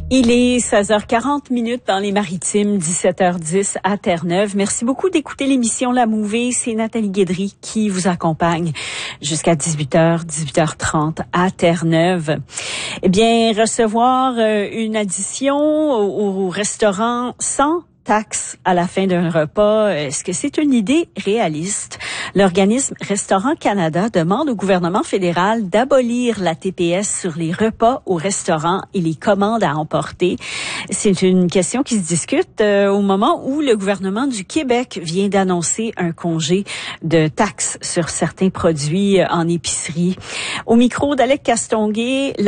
Il est 16h40 dans les Maritimes, 17h10 à Terre-Neuve. Merci beaucoup d'écouter l'émission La Mouvée. C'est Nathalie Guédry qui vous accompagne jusqu'à 18h, 18h30 à Terre-Neuve. Eh bien, recevoir une addition au restaurant sans taxe à la fin d'un repas, est-ce que c'est une idée réaliste? L'organisme Restaurants Canada demande au gouvernement fédéral d'abolir la TPS sur les repas au restaurant et les commandes à emporter. C'est une question qui se discute au moment où le gouvernement du Québec vient d'annoncer un congé de taxes sur certains produits en épicerie. Au micro d'Alec Castonguay,